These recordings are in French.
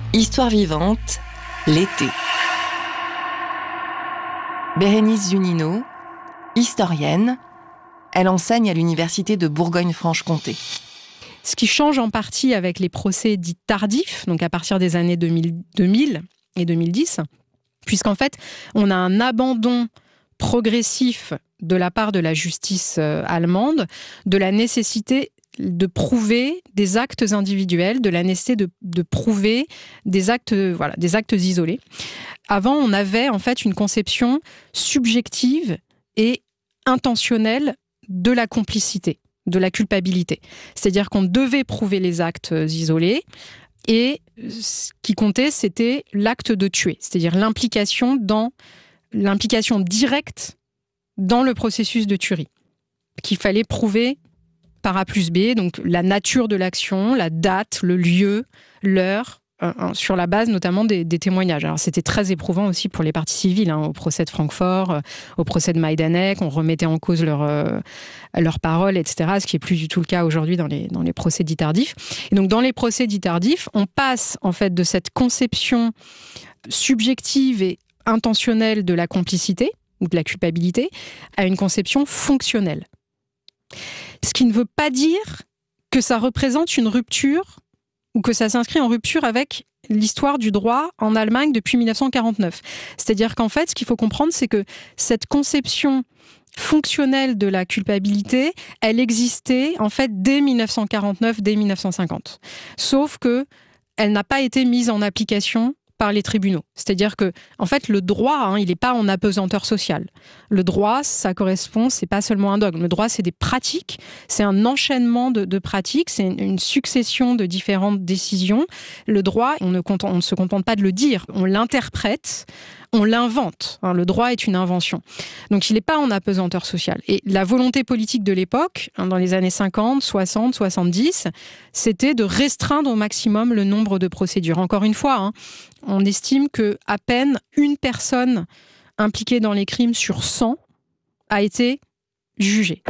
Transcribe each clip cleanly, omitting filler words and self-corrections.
Histoire vivante, l'été. Bérénice Zunino, historienne, elle enseigne à l'université de Bourgogne-Franche-Comté. Ce qui change en partie avec les procès dits tardifs, donc à partir des années 2000 et 2010, puisqu'en fait, on a un abandon progressif de la part de la justice allemande de la nécessité de prouver des actes individuels, de la nécessité de prouver des actes isolés. Avant, on avait en fait une conception subjective et intentionnelle de la complicité, de la culpabilité. C'est-à-dire qu'on devait prouver les actes isolés et ce qui comptait, c'était l'acte de tuer, c'est-à-dire l'implication directe dans le processus de tuerie, qu'il fallait prouver par A plus B, donc la nature de l'action, la date, le lieu, l'heure, sur la base notamment des témoignages. Alors c'était très éprouvant aussi pour les parties civiles, au procès de Francfort, au procès de Majdanek, on remettait en cause leurs paroles, etc., ce qui n'est plus du tout le cas aujourd'hui dans les procès dits tardifs. Et donc dans les procès dits tardifs, on passe en fait de cette conception subjective et intentionnelle de la complicité, ou de la culpabilité, à une conception fonctionnelle. Ce qui ne veut pas dire que ça représente une rupture ou que ça s'inscrit en rupture avec l'histoire du droit en Allemagne depuis 1949. C'est-à-dire qu'en fait, ce qu'il faut comprendre, c'est que cette conception fonctionnelle de la culpabilité, elle existait en fait dès 1949, dès 1950. Sauf que elle n'a pas été mise en application par les tribunaux. C'est-à-dire que, en fait, le droit, il n'est pas en apesanteur sociale. Le droit, ça correspond, c'est pas seulement un dogme. Le droit, c'est des pratiques, c'est un enchaînement de pratiques, c'est une succession de différentes décisions. Le droit, on ne se contente pas de le dire, on l'interprète, on l'invente. Le droit est une invention. Donc, il n'est pas en apesanteur sociale. Et la volonté politique de l'époque, dans les années 50, 60, 70, c'était de restreindre au maximum le nombre de procédures. Encore une fois, on estime qu'à peine une personne impliquée dans les crimes sur 100 a été jugée.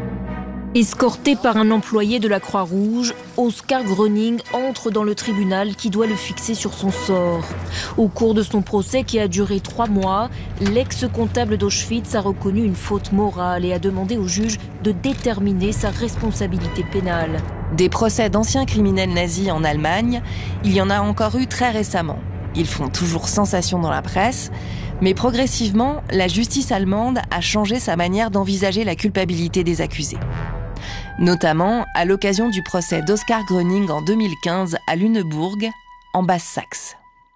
Escorté par un employé de la Croix-Rouge, Oskar Gröning entre dans le tribunal qui doit le fixer sur son sort. Au cours de son procès qui a duré 3 mois, l'ex-comptable d'Auschwitz a reconnu une faute morale et a demandé au juge de déterminer sa responsabilité pénale. Des procès d'anciens criminels nazis en Allemagne, il y en a encore eu très récemment. Ils font toujours sensation dans la presse, mais progressivement, la justice allemande a changé sa manière d'envisager la culpabilité des accusés. Notamment à l'occasion du procès d'Oskar Gröning en 2015 à Lüneburg, en Basse-Saxe.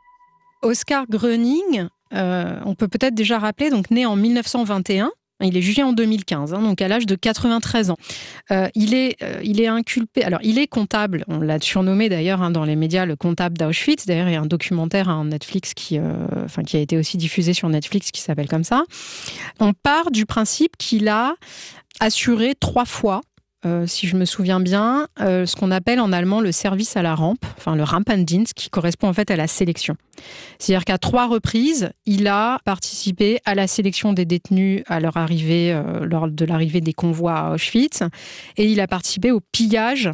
Oskar Gröning, on peut peut-être déjà rappeler, donc né en 1921, il est jugé en 2015, donc à l'âge de 93 ans. Il est inculpé. Alors, il est comptable. On l'a surnommé d'ailleurs dans les médias le comptable d'Auschwitz. D'ailleurs, il y a un documentaire en Netflix qui a été aussi diffusé sur Netflix qui s'appelle comme ça. On part du principe qu'il a assuré 3 fois, si je me souviens bien, ce qu'on appelle en allemand le service à la rampe, le Rampendienst, qui correspond en fait à la sélection. C'est-à-dire qu'à 3 reprises, il a participé à la sélection des détenus à leur arrivée, lors de l'arrivée des convois à Auschwitz, et il a participé au pillage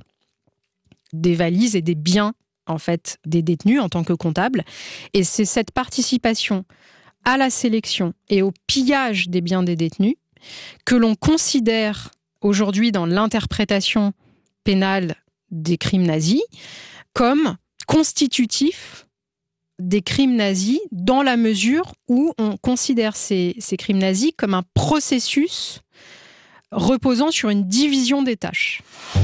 des valises et des biens en fait des détenus en tant que comptable. Et c'est cette participation à la sélection et au pillage des biens des détenus que l'on considère aujourd'hui dans l'interprétation pénale des crimes nazis comme constitutif des crimes nazis dans la mesure où on considère ces crimes nazis comme un processus reposant sur une division des tâches.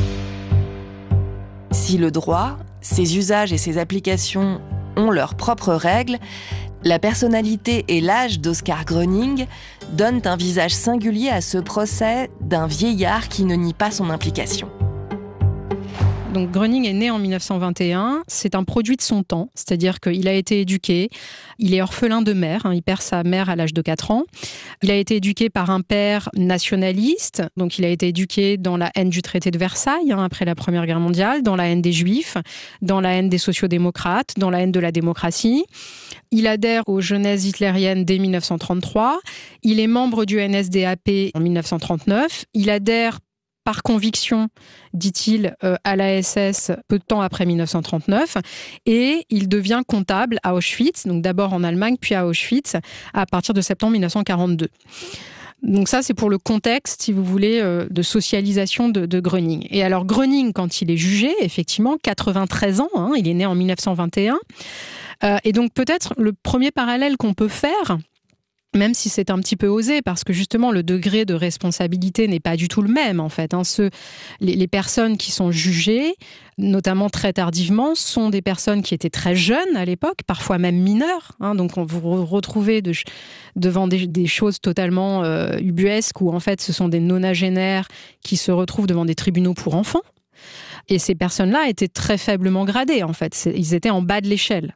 Si le droit, ses usages et ses applications ont leurs propres règles, la personnalité et l'âge d'Oskar Gröning donnent un visage singulier à ce procès d'un vieillard qui ne nie pas son implication. Donc Gröning est né en 1921, c'est un produit de son temps, c'est-à-dire qu'il a été éduqué, il est orphelin de mère, il perd sa mère à l'âge de 4 ans. Il a été éduqué par un père nationaliste, donc il a été éduqué dans la haine du traité de Versailles, après la Première Guerre mondiale, dans la haine des Juifs, dans la haine des sociodémocrates, dans la haine de la démocratie. Il adhère aux jeunesses hitlériennes dès 1933, il est membre du NSDAP en 1939, il adhère par conviction, dit-il, à la SS peu de temps après 1939, et il devient comptable à Auschwitz, donc d'abord en Allemagne, puis à Auschwitz, à partir de septembre 1942. Donc ça, c'est pour le contexte, si vous voulez, de socialisation de Gröning. Et alors Gröning, quand il est jugé, effectivement, 93 ans, il est né en 1921, et donc peut-être le premier parallèle qu'on peut faire, même si c'est un petit peu osé, parce que justement le degré de responsabilité n'est pas du tout le même en fait. Les personnes qui sont jugées, notamment très tardivement, sont des personnes qui étaient très jeunes à l'époque, parfois même mineures. Donc on vous retrouvez devant des choses totalement ubuesques où en fait ce sont des nonagénaires qui se retrouvent devant des tribunaux pour enfants. Et ces personnes-là étaient très faiblement gradées en fait. Ils étaient en bas de l'échelle.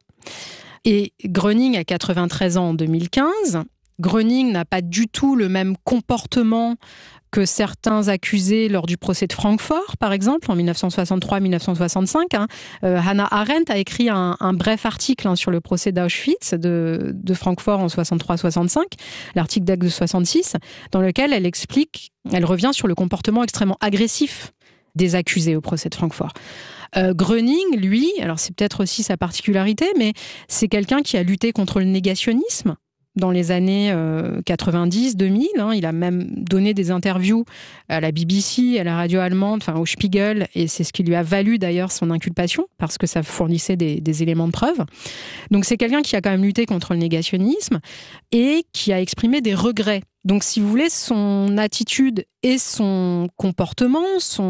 Et Gröning a 93 ans en 2015. Gröning n'a pas du tout le même comportement que certains accusés lors du procès de Francfort, par exemple, en 1963-1965. Hannah Arendt a écrit un bref article sur le procès d'Auschwitz de Francfort en 63-65, l'article date de 66, dans lequel elle revient sur le comportement extrêmement agressif des accusés au procès de Francfort. Gröning, lui, alors c'est peut-être aussi sa particularité, mais c'est quelqu'un qui a lutté contre le négationnisme dans les années 90-2000. Il a même donné des interviews à la BBC, à la radio allemande, au Spiegel, et c'est ce qui lui a valu d'ailleurs son inculpation, parce que ça fournissait des éléments de preuve. Donc c'est quelqu'un qui a quand même lutté contre le négationnisme et qui a exprimé des regrets. Donc si vous voulez, son attitude et son comportement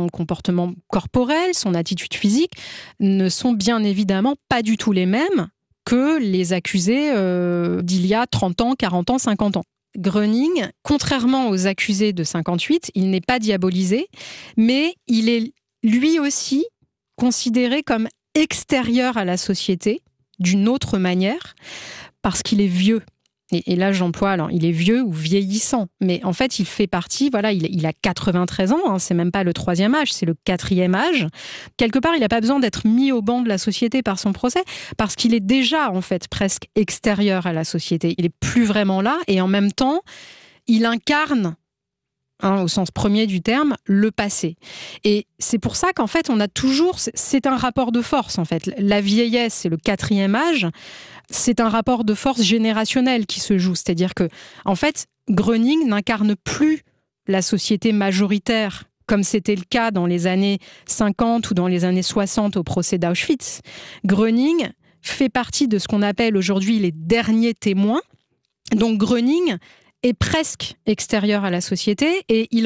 corporel, son attitude physique, ne sont bien évidemment pas du tout les mêmes que les accusés d'il y a 30 ans, 40 ans, 50 ans. Gröning, contrairement aux accusés de 58, il n'est pas diabolisé, mais il est lui aussi considéré comme extérieur à la société, d'une autre manière, parce qu'il est vieux. Et là, j'emploie, alors, il est vieux ou vieillissant. Mais en fait, il fait partie, il a 93 ans, c'est même pas le 3e âge, c'est le 4e âge. Quelque part, il n'a pas besoin d'être mis au banc de la société par son procès, parce qu'il est déjà, en fait, presque extérieur à la société. Il est plus vraiment là, et en même temps, il incarne, au sens premier du terme, le passé. Et c'est pour ça qu'en fait, on a toujours... C'est un rapport de force, en fait. La vieillesse, c'est le 4e âge. C'est un rapport de force générationnel qui se joue. C'est-à-dire que, en fait, Gröning n'incarne plus la société majoritaire, comme c'était le cas dans les années 50 ou dans les années 60 au procès d'Auschwitz. Gröning fait partie de ce qu'on appelle aujourd'hui les derniers témoins. Donc Gröning est presque extérieur à la société et il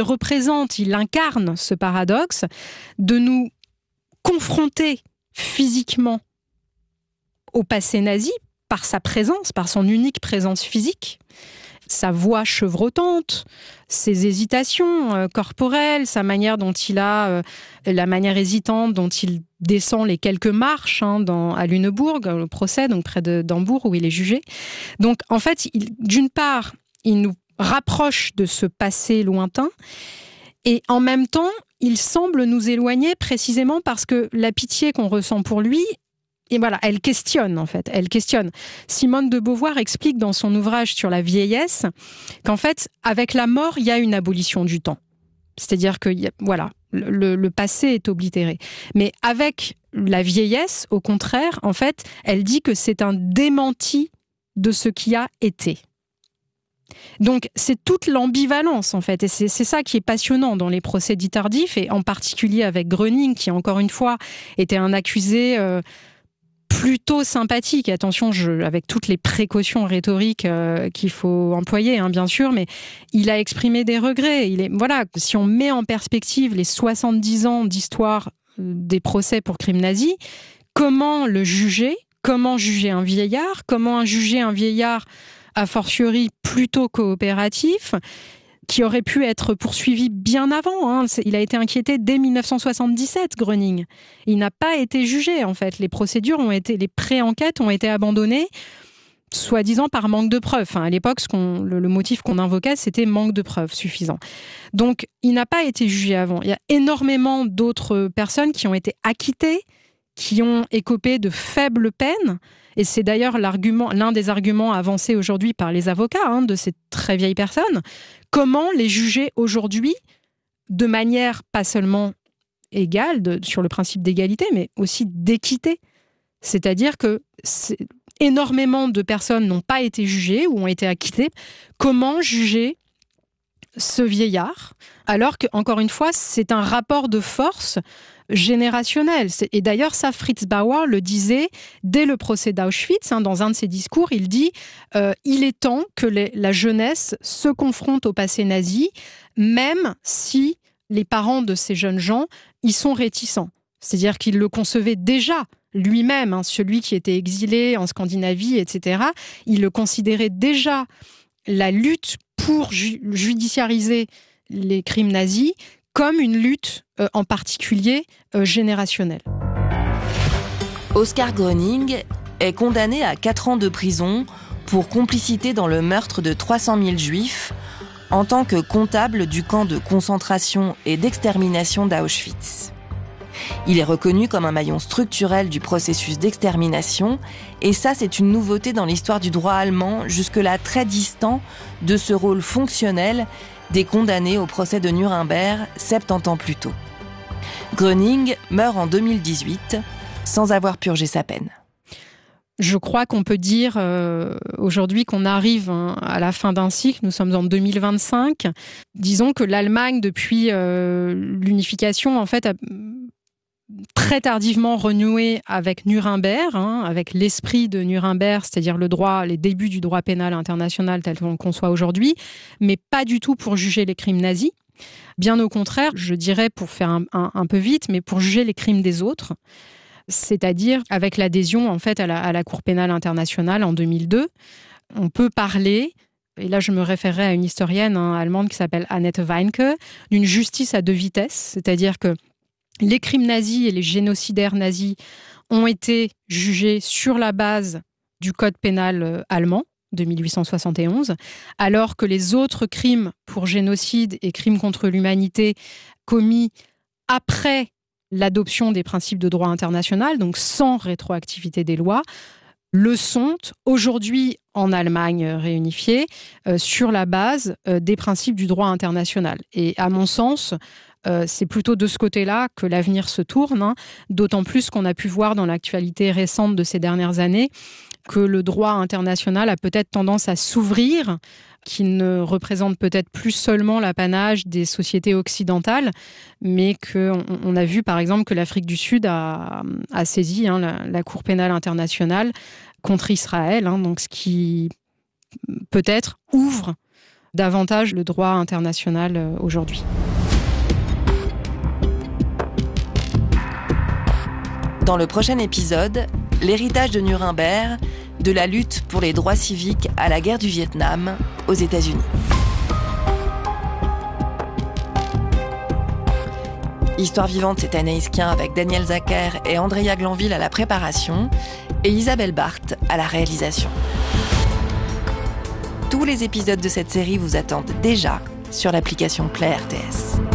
incarne ce paradoxe de nous confronter physiquement au passé nazi par sa présence, par son unique présence physique, sa voix chevrotante, ses hésitations corporelles, sa manière dont la manière hésitante dont il descend les quelques marches à Lüneburg, au procès, donc près d'Hambourg où il est jugé. Donc en fait, d'une part, il nous rapproche de ce passé lointain et en même temps, il semble nous éloigner précisément parce que la pitié qu'on ressent pour lui, et voilà, elle questionne en fait, elle questionne. Simone de Beauvoir explique dans son ouvrage sur la vieillesse qu'en fait, avec la mort, il y a une abolition du temps. C'est-à-dire que le passé est oblitéré. Mais avec la vieillesse, au contraire, en fait, elle dit que c'est un démenti de ce qui a été. Donc, c'est toute l'ambivalence, en fait. Et c'est ça qui est passionnant dans les procès dits tardifs, et en particulier avec Gröning, qui, encore une fois, était un accusé plutôt sympathique. Attention, avec toutes les précautions rhétoriques qu'il faut employer, bien sûr, mais il a exprimé des regrets. Si on met en perspective les 70 ans d'histoire des procès pour crimes nazis, comment le juger ? Comment juger un vieillard ? Comment juger un vieillard a fortiori plutôt coopératif, qui aurait pu être poursuivi bien avant. Il a été inquiété dès 1977, Gröning. Il n'a pas été jugé, en fait. Les pré-enquêtes ont été abandonnées, soi-disant par manque de preuves. À l'époque, le motif qu'on invoquait, c'était manque de preuves suffisant. Donc, il n'a pas été jugé avant. Il y a énormément d'autres personnes qui ont été acquittées, qui ont écopé de faibles peines. Et c'est d'ailleurs l'un des arguments avancés aujourd'hui par les avocats de ces très vieilles personnes. Comment les juger aujourd'hui de manière pas seulement égale, sur le principe d'égalité, mais aussi d'équité. C'est-à-dire que énormément de personnes n'ont pas été jugées ou ont été acquittées. Comment juger ce vieillard, alors que, encore une fois, c'est un rapport de force générationnel. Et d'ailleurs, ça, Fritz Bauer le disait dès le procès d'Auschwitz. Dans un de ses discours, il dit « Il est temps que la jeunesse se confronte au passé nazi, même si les parents de ces jeunes gens y sont réticents. » C'est-à-dire qu'il le concevait déjà lui-même, celui qui était exilé en Scandinavie, etc. Il le considérait déjà, la lutte pour judiciariser les crimes nazis, comme une lutte en particulier générationnelle. Oskar Gröning est condamné à 4 ans de prison pour complicité dans le meurtre de 300 000 juifs en tant que comptable du camp de concentration et d'extermination d'Auschwitz. Il est reconnu comme un maillon structurel du processus d'extermination, et ça, c'est une nouveauté dans l'histoire du droit allemand, jusque-là très distant de ce rôle fonctionnel des condamnés au procès de Nuremberg 70 ans plus tôt. Gröning meurt en 2018, sans avoir purgé sa peine. Je crois qu'on peut dire aujourd'hui qu'on arrive à la fin d'un cycle, nous sommes en 2025. Disons que l'Allemagne, depuis l'unification, en fait, a très tardivement renoué avec Nuremberg, avec l'esprit de Nuremberg, c'est-à-dire les débuts du droit pénal international tel qu'on le conçoit aujourd'hui, mais pas du tout pour juger les crimes nazis. Bien au contraire, je dirais, pour faire un peu vite, mais pour juger les crimes des autres, c'est-à-dire avec l'adhésion en fait à la Cour pénale internationale en 2002. On peut parler, et là je me référerai à une historienne allemande qui s'appelle Annette Weinke, d'une justice à 2 vitesses, c'est-à-dire que les crimes nazis et les génocidaires nazis ont été jugés sur la base du code pénal allemand de 1871, alors que les autres crimes pour génocide et crimes contre l'humanité commis après l'adoption des principes de droit international, donc sans rétroactivité des lois, le sont aujourd'hui en Allemagne réunifiée sur la base des principes du droit international. Et à mon sens, c'est plutôt de ce côté-là que l'avenir se tourne, d'autant plus qu'on a pu voir dans l'actualité récente de ces dernières années que le droit international a peut-être tendance à s'ouvrir, qu'il ne représente peut-être plus seulement l'apanage des sociétés occidentales, mais qu'on a vu par exemple que l'Afrique du Sud a saisi la Cour pénale internationale contre Israël, donc ce qui peut-être ouvre davantage le droit international aujourd'hui. Dans le prochain épisode, l'héritage de Nuremberg, de la lutte pour les droits civiques à la guerre du Vietnam aux États-Unis. Histoire vivante, c'est Anaïs Kien avec Daniel Zacher et Andrea Glanville à la préparation et Isabelle Barthes à la réalisation. Tous les épisodes de cette série vous attendent déjà sur l'application Play RTS.